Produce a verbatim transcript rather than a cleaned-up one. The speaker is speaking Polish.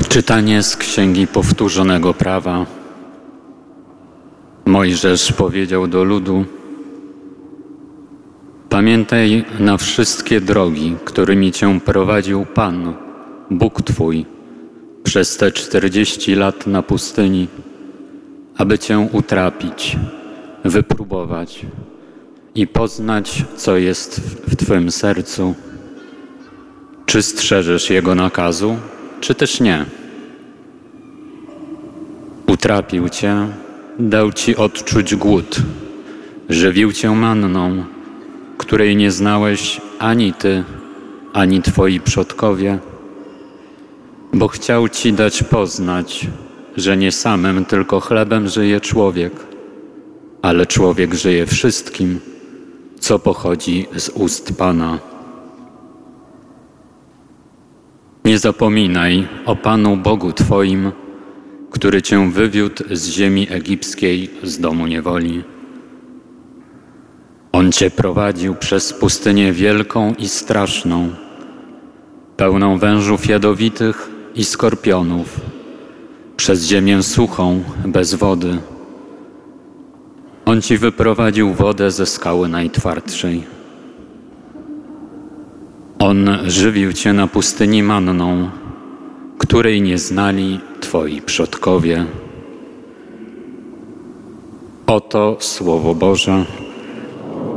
Czytanie z Księgi Powtórzonego Prawa. Mojżesz powiedział do ludu: pamiętaj na wszystkie drogi, którymi Cię prowadził Pan, Bóg Twój, przez te czterdzieści lat na pustyni, aby Cię utrapić, wypróbować i poznać, co jest w Twym sercu. Czy strzeżesz Jego nakazu, czy też nie? Utrapił Cię, dał Ci odczuć głód, żywił Cię manną, której nie znałeś ani Ty, ani Twoi przodkowie, bo chciał Ci dać poznać, że nie samym tylko chlebem żyje człowiek, ale człowiek żyje wszystkim, co pochodzi z ust Pana. Nie zapominaj o Panu Bogu Twoim, który Cię wywiódł z ziemi egipskiej, z domu niewoli. On Cię prowadził przez pustynię wielką i straszną, pełną wężów jadowitych i skorpionów, przez ziemię suchą, bez wody. On Ci wyprowadził wodę ze skały najtwardszej. On żywił Cię na pustyni manną, której nie znali Twoi przodkowie. Oto Słowo Boże.